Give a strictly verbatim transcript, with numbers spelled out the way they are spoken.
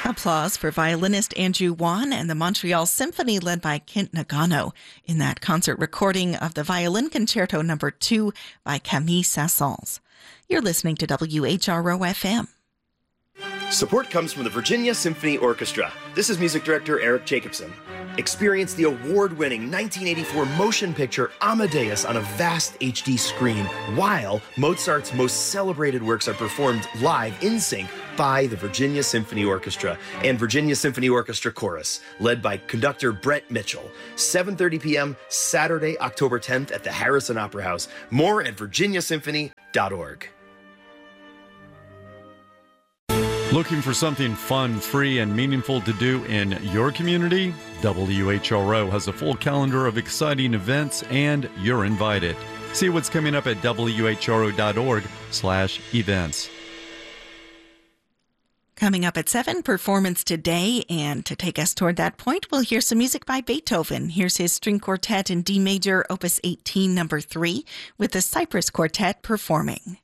Applause for violinist Andrew Wan and the Montreal Symphony led by Kent Nagano in that concert recording of the Violin Concerto Number two by Camille Saint-Saëns. You're listening to W H R O F M. Support comes from the Virginia Symphony Orchestra. This is music director Eric Jacobson. Experience the award-winning nineteen eighty-four motion picture Amadeus on a vast H D screen, while Mozart's most celebrated works are performed live in sync by the Virginia Symphony Orchestra and Virginia Symphony Orchestra Chorus, led by conductor Brett Mitchell. seven thirty p.m. Saturday, October tenth at the Harrison Opera House. More at virginia symphony dot org. Looking for something fun, free, and meaningful to do in your community? W H R O has a full calendar of exciting events, and you're invited. See what's coming up at W H R O dot org slash events. Coming up at seven, Performance Today, and to take us toward that point, we'll hear some music by Beethoven. Here's his string quartet in D major, opus eighteen, number three, with the Cypress Quartet performing.